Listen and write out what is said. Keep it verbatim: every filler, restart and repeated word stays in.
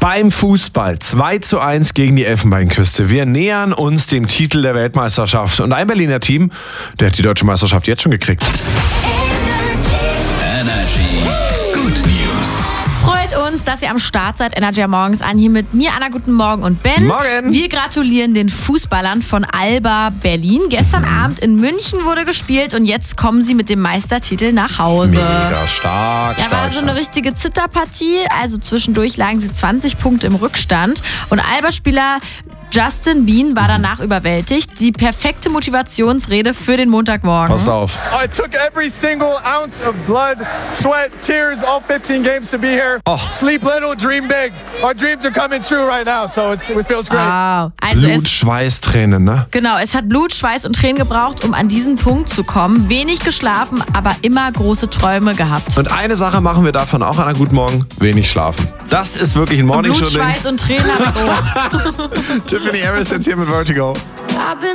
beim Fußball zwei zu eins gegen die Elfenbeinküste. Wir nähern uns dem Titel der Weltmeisterschaft. Und ein Berliner Team, der hat die deutsche Meisterschaft jetzt schon gekriegt. Energy Good News. Freut uns, dass ihr am Start seid. Energy morgens an hier mit mir, Anna, guten Morgen und Ben. Morgen. Wir gratulieren den Fußballern von Alba Berlin. Gestern mhm. Abend in München wurde gespielt und jetzt kommen sie mit dem Meistertitel nach Hause. Mega stark, Ja, stark. war so eine richtige Zitterpartie. Also zwischendurch lagen sie zwanzig Punkte im Rückstand. Und Alba-Spieler Justin Bean war danach überwältigt. Die perfekte Motivationsrede für den Montagmorgen. Pass auf. I took every single ounce of blood, sweat, tears, all fifteen games to be here. Oh. Sleep little, dream big. Our dreams are coming true right now, so it's, it feels great. Wow. Also Blut, es, Schweiß, Tränen, ne? genau, es hat Blut, Schweiß und Tränen gebraucht, um an diesen Punkt zu kommen. Wenig geschlafen, aber immer große Träume gehabt. Und eine Sache machen wir davon auch an. Guten Morgen, wenig schlafen. Das ist wirklich ein Blut, Morning-Show-Ding. Schweiß und Tränen habe ich auch. Tiffany Harris jetzt hier mit Vertigo. I've been